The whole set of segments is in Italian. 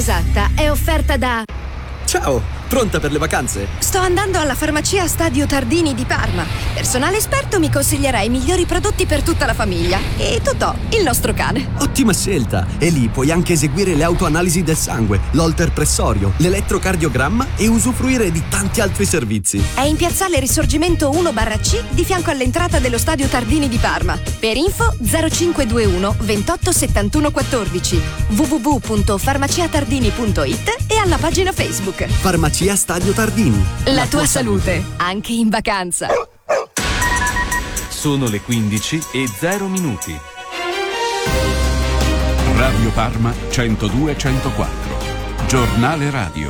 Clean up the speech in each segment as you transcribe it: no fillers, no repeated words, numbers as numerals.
Esatta è offerta da... Ciao, pronta per le vacanze? Sto andando alla farmacia Stadio Tardini di Parma. Personale esperto mi consiglierà i migliori prodotti per tutta la famiglia. E Totò, il nostro cane. Ottima scelta! E lì puoi anche eseguire le autoanalisi del sangue, l'holter pressorio, l'elettrocardiogramma e usufruire di tanti altri servizi. È in piazzale Risorgimento 1/C di fianco all'entrata dello Stadio Tardini di Parma. Per info 0521 28 71 14 www.farmaciatardini.it e alla pagina Facebook. Farmacia Stadio Tardini. La tua salute, anche in vacanza. Sono le 15:0. Radio Parma 102-104. Giornale radio.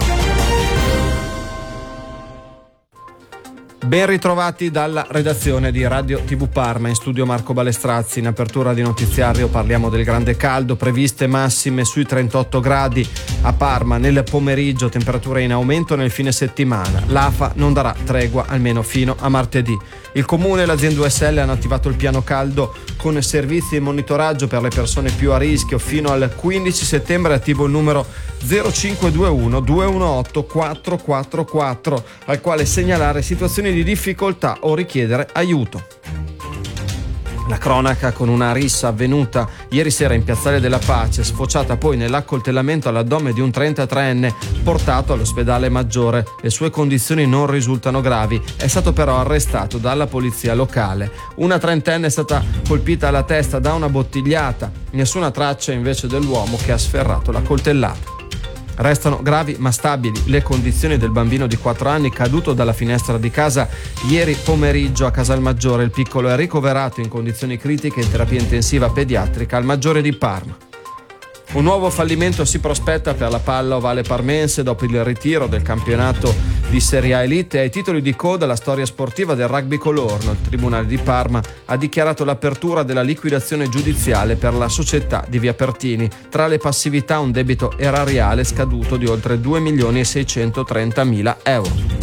Ben ritrovati dalla redazione di Radio TV Parma, in studio Marco Balestrazzi. In apertura di notiziario parliamo del grande caldo, previste massime sui 38 gradi a Parma nel pomeriggio, temperature in aumento nel fine settimana. L'AFA non darà tregua almeno fino a martedì. Il comune e l'azienda USL hanno attivato il piano caldo con servizi e monitoraggio per le persone più a rischio. Fino al 15 settembre è attivo il numero 0521 218 444 al quale segnalare situazioni di difficoltà o richiedere aiuto. La cronaca con una rissa avvenuta ieri sera in Piazzale della Pace, sfociata poi nell'accoltellamento all'addome di un 33enne portato all'ospedale Maggiore. Le sue condizioni non risultano gravi, è stato però arrestato dalla polizia locale. Una trentenne è stata colpita alla testa da una bottigliata, nessuna traccia invece dell'uomo che ha sferrato la coltellata. Restano gravi ma stabili le condizioni del bambino di 4 anni caduto dalla finestra di casa ieri pomeriggio a Casalmaggiore. Il piccolo è ricoverato in condizioni critiche in terapia intensiva pediatrica al Maggiore di Parma. Un nuovo fallimento si prospetta per la palla ovale parmense dopo il ritiro del campionato di Serie A Elite. Ai titoli di coda la storia sportiva del rugby colorno. Il Tribunale di Parma ha dichiarato l'apertura della liquidazione giudiziale per la società di Via Pertini. Tra le passività un debito erariale scaduto di oltre 2.630.000 euro.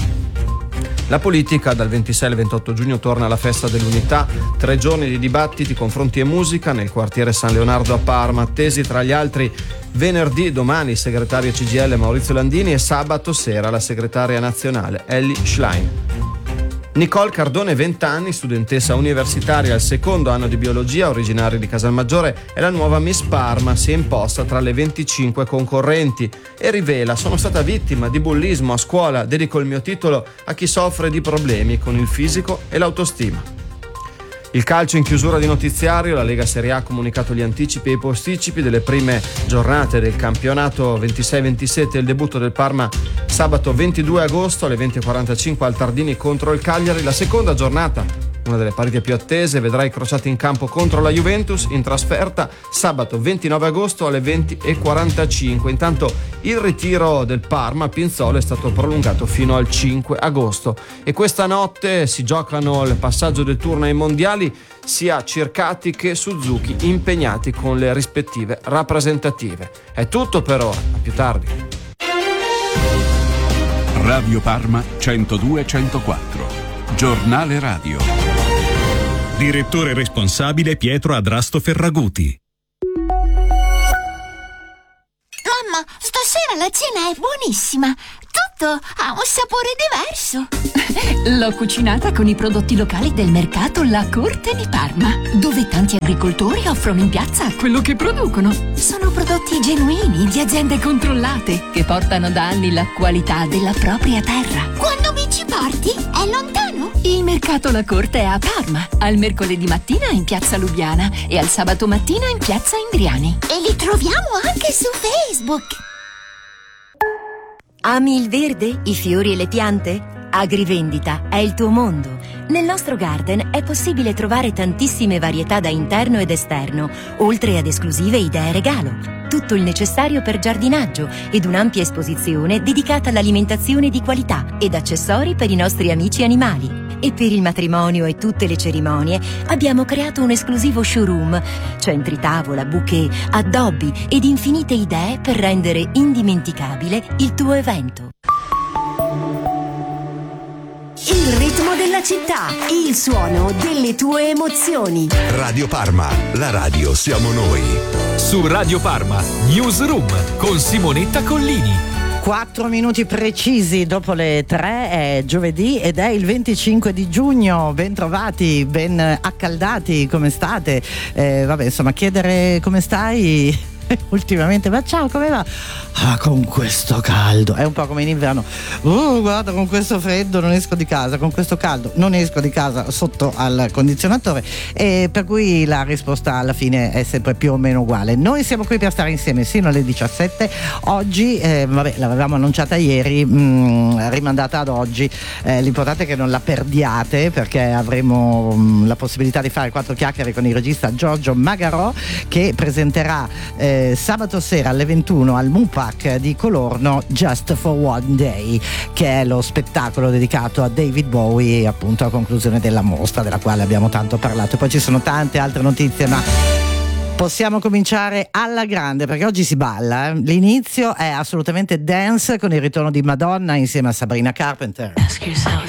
La politica dal 26 al 28 giugno torna alla festa dell'unità, 3 giorni di dibattiti, confronti e musica nel quartiere San Leonardo a Parma, attesi tra gli altri venerdì, domani il segretario CGIL Maurizio Landini e sabato sera la segretaria nazionale Elly Schlein. Nicole Cardone, 20 anni, studentessa universitaria al secondo anno di biologia, originaria di Casalmaggiore, è la nuova Miss Parma, si è imposta tra le 25 concorrenti e rivela: sono stata vittima di bullismo a scuola, dedico il mio titolo a chi soffre di problemi con il fisico e l'autostima. Il calcio in chiusura di notiziario, la Lega Serie A ha comunicato gli anticipi e i posticipi delle prime giornate del campionato 26-27 e il debutto del Parma sabato 22 agosto alle 20:45 al Tardini contro il Cagliari. La seconda giornata, una delle partite più attese, vedrà i crociati in campo contro la Juventus in trasferta sabato 29 agosto alle 20:45. Intanto il ritiro del Parma a Pinzolo è stato prolungato fino al 5 agosto e questa notte si giocano il passaggio del turno ai mondiali, sia Circati che Suzuki impegnati con le rispettive rappresentative. È tutto per ora, a più tardi. Radio Parma 102-104. Giornale radio. Direttore responsabile Pietro Adrasto Ferraguti. Mamma, stasera la cena è buonissima. Tutto ha un sapore diverso. L'ho cucinata con i prodotti locali del mercato La Corte di Parma, dove tanti agricoltori offrono in piazza quello che producono. Sono prodotti genuini di aziende controllate che portano da anni la qualità della propria terra. Quando mi ci porti? È lontano? Il mercato La Corte è a Parma, al mercoledì mattina in piazza Lubiana e al sabato mattina in piazza Indriani. E li troviamo anche su Facebook. Ami il verde, i fiori e le piante? Agrivendita è il tuo mondo. Nel nostro garden è possibile trovare tantissime varietà da interno ed esterno, oltre ad esclusive idee regalo. Tutto il necessario per giardinaggio ed un'ampia esposizione dedicata all'alimentazione di qualità ed accessori per i nostri amici animali. E per il matrimonio e tutte le cerimonie abbiamo creato un esclusivo showroom, centri tavola, bouquet, addobbi ed infinite idee per rendere indimenticabile il tuo evento. Il ritmo della città, il suono delle tue emozioni. Radio Parma, la radio siamo noi. Su Radio Parma, Newsroom con Simonetta Collini. 4 minuti precisi dopo le 3, è giovedì ed è il 25 di giugno. Ben trovati, ben accaldati, come state? Insomma, chiedere come stai ultimamente, ma ciao, come va? Con questo caldo, è un po' come in inverno. Guarda, con questo freddo non esco di casa, con questo caldo non esco di casa sotto al condizionatore, e per cui la risposta alla fine è sempre più o meno uguale. Noi siamo qui per stare insieme sino alle 17. Oggi, l'avevamo annunciata ieri, rimandata ad oggi. L'importante è che non la perdiate, perché avremo la possibilità di fare 4 chiacchiere con il regista Giorgio Magarò, che presenterà sabato sera alle 21 al Mupac di Colorno Just for One Day, che è lo spettacolo dedicato a David Bowie, appunto a conclusione della mostra della quale abbiamo tanto parlato. Poi ci sono tante altre notizie, ma possiamo cominciare alla grande, perché oggi si balla. L'inizio è assolutamente dance con il ritorno di Madonna insieme a Sabrina Carpenter.